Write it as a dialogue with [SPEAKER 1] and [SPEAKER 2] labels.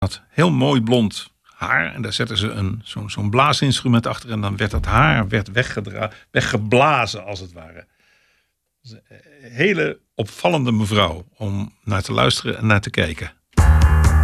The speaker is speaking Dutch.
[SPEAKER 1] had heel mooi blond haar. En daar zetten ze zo'n blaasinstrument achter. En dan werd dat haar weggeblazen als het ware. Een hele opvallende mevrouw om naar te luisteren en naar te kijken.